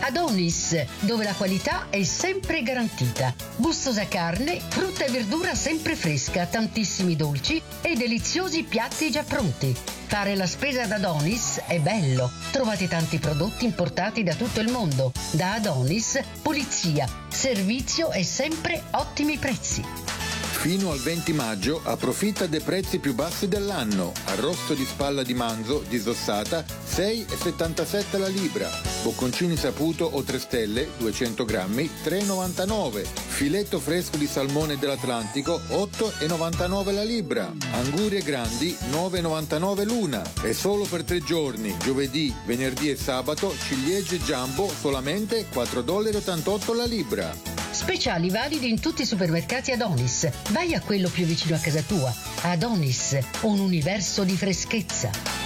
Adonis, dove la qualità è sempre garantita. Gustosa carne, frutta e verdura sempre fresca, tantissimi dolci e deliziosi piatti già pronti. Fare la spesa ad Adonis è bello. Trovate tanti prodotti importati da tutto il mondo. Da Adonis, pulizia, servizio e sempre ottimi prezzi. Fino al 20 maggio approfitta dei prezzi più bassi dell'anno. Arrosto di spalla di manzo disossata 6,77 la libra. Bocconcini saputo o 3 stelle 200 grammi 3,99. Filetto fresco di salmone dell'Atlantico 8,99 la libra. Angurie grandi 9,99 l'una. E solo per 3 giorni, giovedì, venerdì e sabato, ciliegie jumbo solamente $4,88 la libra. Speciali validi in tutti i supermercati Adonis. Vai a quello più vicino a casa tua. Adonis, un universo di freschezza.